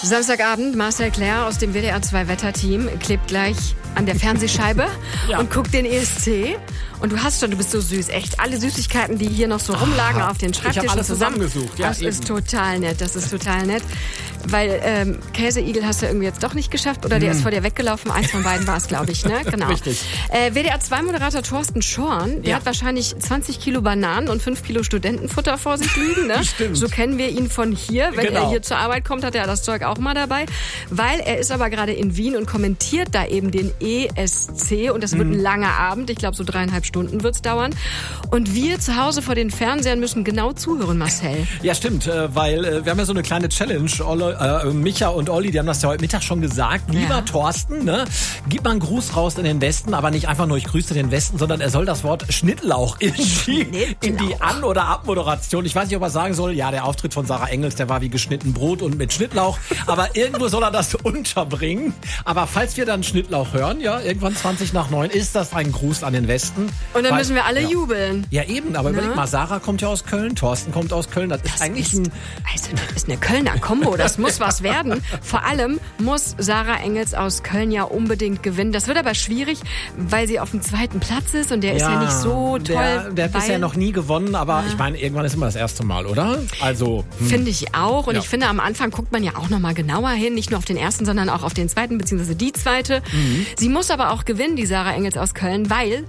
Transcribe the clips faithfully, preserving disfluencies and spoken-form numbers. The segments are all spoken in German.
Samstagabend, Marcel Claire aus dem W D R zwei Wetterteam klebt gleich an der Fernsehscheibe ja. und guckt den E S C. Und du hast schon, du bist so süß, echt. Alle Süßigkeiten, die hier noch so rumlagen ah, auf den Schreibtischen ich hab alles zusammen. zusammengesucht. Ja, das eben. ist total nett, das ist total nett. Weil ähm, Käseigel hast du irgendwie jetzt doch nicht geschafft oder der hm. ist vor dir weggelaufen. Eins von beiden war es, glaube ich, ne? Genau. Richtig. Äh, W D R zwei Moderator Thorsten Schorn, der ja. hat wahrscheinlich zwanzig Kilo Bananen und fünf Kilo Studentenfutter vor sich liegen, ne? Stimmt. So kennen wir ihn von hier. Wenn genau. er hier zur Arbeit kommt, hat er das Zeug auch mal dabei. Weil er ist aber gerade in Wien und kommentiert da eben den E S C und das wird mhm. ein langer Abend. Ich glaube, so dreieinhalb Stunden wird's dauern. Und wir zu Hause vor den Fernsehern müssen genau zuhören, Marcel. Ja, stimmt, weil wir haben ja so eine kleine Challenge. Olle, äh, Micha und Olli, die haben das ja heute Mittag schon gesagt. Lieber ja. Thorsten, ne, gib mal einen Gruß raus in den Westen, aber nicht einfach nur ich grüße den Westen, sondern er soll das Wort Schnittlauch in die, in die An- oder Abmoderation. Ich weiß nicht, ob er sagen soll, ja, der Auftritt von Sarah Engels, der war wie geschnitten Brot und mit Schnittlauch, aber irgendwo soll er das unterbringen. Aber falls wir dann Schnittlauch hören, ja, irgendwann zwanzig nach neun, ist das ein Gruß an den Westen. Und dann weil, müssen wir alle ja. jubeln. Ja, eben, aber ne? überleg mal, Sarah kommt ja aus Köln, Thorsten kommt aus Köln, das, das ist eigentlich ist, ein... Also, das ist eine Kölner Kombo, das muss was werden. Vor allem muss Sarah Engels aus Köln ja unbedingt gewinnen. Das wird aber schwierig, weil sie auf dem zweiten Platz ist und der ja, ist ja nicht so toll. Der, der hat bisher noch nie gewonnen, aber ja. ich meine, irgendwann ist immer das erste Mal, oder? Also hm. Finde ich auch. Und ja. ich finde, am Anfang guckt man ja auch noch mal genauer hin. Nicht nur auf den ersten, sondern auch auf den zweiten, beziehungsweise die zweite. Mhm. Sie muss aber auch gewinnen, die Sarah Engels aus Köln, weil...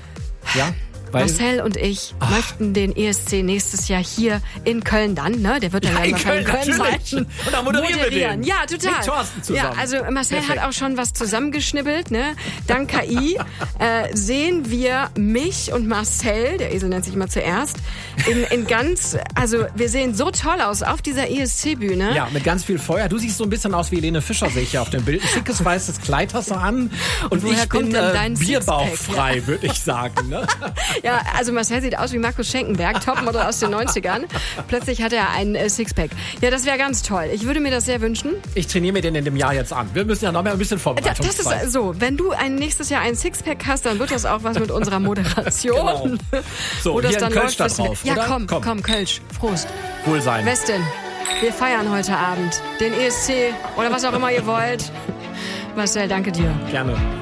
Ja. Weil, Marcel und ich ach. möchten den E S C nächstes Jahr hier in Köln dann, ne? Der wird dann ja, in Köln, Köln sein. Und dann moderieren, moderieren. wir den. Ja, total. Mit Thorsten zusammen. Ja, also Marcel Perfekt. hat auch schon was zusammengeschnibbelt, ne? Dank K I äh, sehen wir mich und Marcel, der Esel nennt sich immer zuerst, in, in ganz, also wir sehen so toll aus auf dieser E S C-Bühne. Ja, mit ganz viel Feuer. Du siehst so ein bisschen aus wie Helene Fischer, sehe ich ja auf dem Bild. Ein schickes weißes Kleid hast du an. Und, und ich bin äh, bierbauchfrei, ja. würde ich sagen. Ne? Ja, also Marcel sieht aus wie Markus Schenkenberg, Topmodel aus den neunzigern. Plötzlich hat er einen äh, Sixpack. Ja, das wäre ganz toll. Ich würde mir das sehr wünschen. Ich trainiere mir den in dem Jahr jetzt an. Wir müssen ja noch mal ein bisschen Vorbereitung Das ist so, wenn du ein nächstes Jahr ein Sixpack hast, dann wird das auch was mit unserer Moderation. Genau. So, Wo das hier dann ein Kölsch läuft, da drauf, Ja, oder? komm, komm, komm, Kölsch. Prost. Wohlsein. Westin, wir feiern heute Abend den E S C oder was auch immer ihr wollt. Marcel, danke dir. Gerne.